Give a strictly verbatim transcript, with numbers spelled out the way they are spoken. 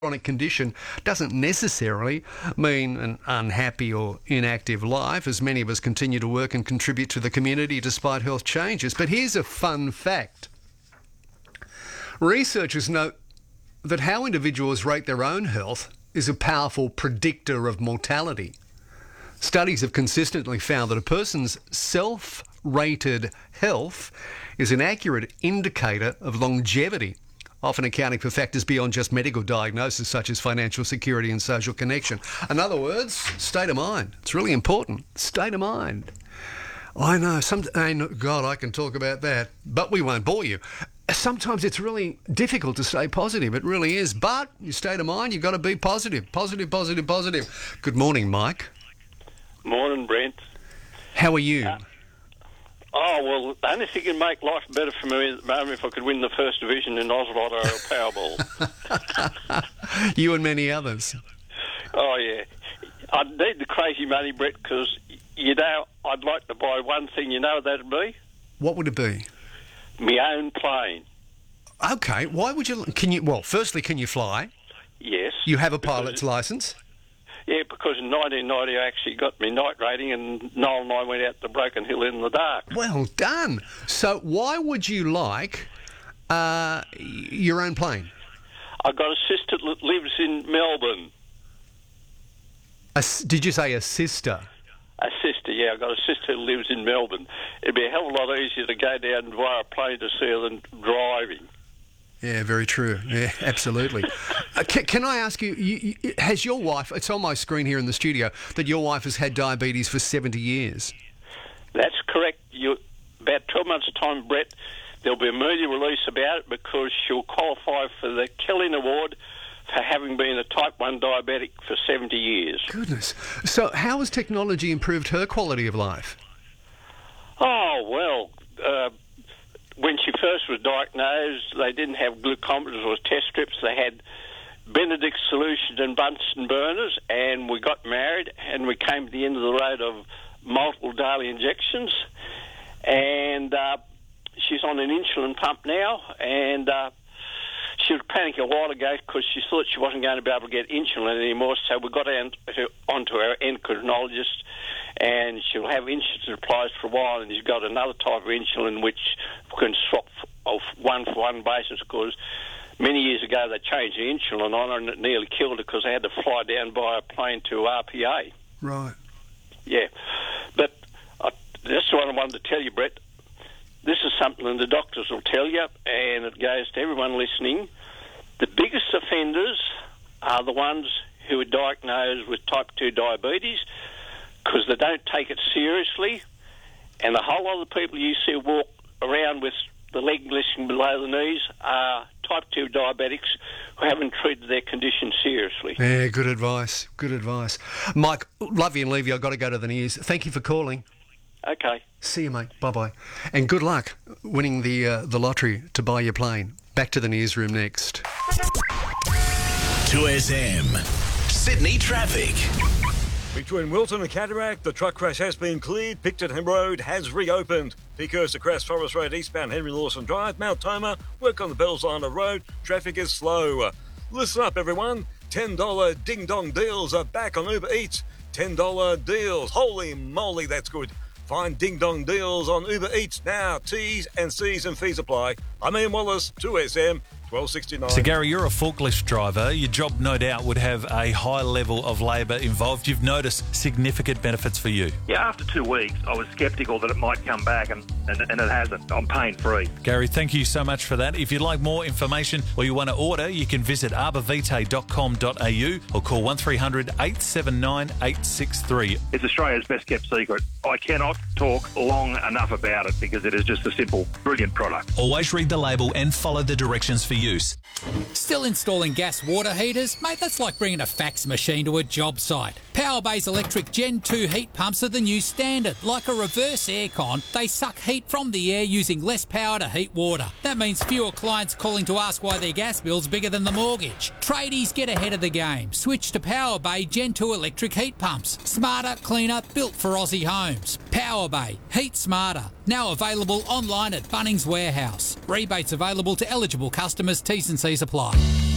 chronic condition doesn't necessarily mean an unhappy or inactive life, as many of us continue to work and contribute to the community despite health changes. But here's a fun fact. Researchers note that how individuals rate their own health is a powerful predictor of mortality. Studies have consistently found that a person's self-rated health is an accurate indicator of longevity, often accounting for factors beyond just medical diagnosis such as financial security and social connection. In other words, state of mind. It's really important. State of mind. I know, some, God, I can talk about that, but we won't bore you. Sometimes it's really difficult to stay positive. It really is. But your state of mind, you've got to be positive. Positive, positive, positive. Good morning, Mike. Morning, Brent. How are you? Uh, oh, well, the only thing that can make life better for me at the moment if I could win the first division in Oz-Lotto or Powerball. You and many others. Oh, yeah. I'd need the crazy money, Brett, because, you know, I'd like to buy one thing. You know what that'd be? What would it be? My own plane. Okay. Why would you... Can you... Well, firstly, can you fly? Yes. You have a pilot's licence? Yeah, because in nineteen ninety I actually got my night rating and Noel and I went out to Broken Hill in the dark. Well done. So why would you like uh, your own plane? I've got a sister that lives in Melbourne. A, did you say a sister? A sister, yeah. I've got a sister who lives in Melbourne. It'd be a hell of a lot easier to go down via a plane to see her than driving. Yeah, very true. Yeah, absolutely. uh, can, can I ask you, you, you, has your wife, it's on my screen here in the studio, that your wife has had diabetes for seventy years? That's correct. You, about twelve months' time, Brett, there'll be a media release about it because she'll qualify for the Killing Award for having been a type one diabetic for seventy years. Goodness. So how has technology improved her quality of life? Oh, well... Uh, When she first was diagnosed, they didn't have glucometers or test strips. They had Benedict solution and Bunsen burners, and we got married, and we came to the end of the road of multiple daily injections. And uh, she's on an insulin pump now, and uh, she was panicking a while ago because she thought she wasn't going to be able to get insulin anymore, so we got her onto our endocrinologist, and she'll have insulin supplies for a while, and she's got another type of insulin which can swap off one-for-one basis because many years ago they changed the insulin on her and it nearly killed her because they had to fly down by a plane to R P A. Right. Yeah. But uh, that's what I wanted to tell you, Brett. This is something that the doctors will tell you, and it goes to everyone listening. The biggest offenders are the ones who are diagnosed with type two diabetes because they don't take it seriously, and a whole lot of the people you see walk around with the leg listing below the knees are type two diabetics who haven't treated their condition seriously. Yeah, good advice, good advice. Mike, love you and leave you. I've got to go to the news. Thank you for calling. Okay. See you, mate. Bye-bye. And good luck winning the uh, the lottery to buy your plane. Back to the newsroom next. two S M. Sydney traffic. Between Wilton and Cataract, the truck crash has been cleared. Picton Road has reopened. Precursor Crest Forest Road eastbound Henry Lawson Drive, Mount Toma, work on the Bells Island Road. Traffic is slow. Listen up, everyone. ten dollar Ding Dong deals are back on Uber Eats. ten dollar deals. Holy moly, that's good. Find Ding Dong deals on Uber Eats now. T's and C's and fees apply. I'm Ian Wallace, two S M, twelve sixty-nine. So, Gary, you're a forklift driver. Your job, no doubt, would have a high level of labour involved. You've noticed significant benefits for you. Yeah, after two weeks, I was sceptical that it might come back, and, and, and it hasn't. I'm pain free. Gary, thank you so much for that. If you'd like more information or you want to order, you can visit arborvitae dot com dot a u or call one three hundred eight seven nine eight six three. It's Australia's best kept secret. I cannot talk long enough about it because it is just a simple, brilliant product. Always read the label and follow the directions for use. Still installing gas water heaters? Mate, that's like bringing a fax machine to a job site. Powerbay's electric Gen two heat pumps are the new standard. Like a reverse aircon, they suck heat from the air using less power to heat water. That means fewer clients calling to ask why their gas bill's bigger than the mortgage. Tradies, get ahead of the game. Switch to Powerbay Gen two electric heat pumps. Smarter, cleaner, built for Aussie homes. Powerbay. Heat smarter. Now available online at Bunnings Warehouse. Rebates available to eligible customers. T's and C's apply.